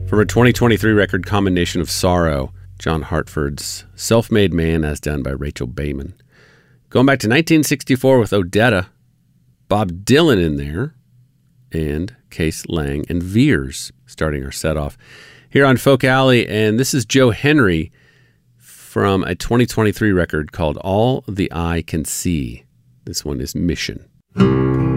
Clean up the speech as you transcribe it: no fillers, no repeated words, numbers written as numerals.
From a 2023 record, Combination of Sorrow, John Hartford's Self-Made Man, as done by Rachel Bayman. Going back to 1964 with Odetta, Bob Dylan in there, and Case Lang and Veers starting our set off here on Folk Alley. And this is Joe Henry from a 2023 record called All the Eye Can See. This one is Mission.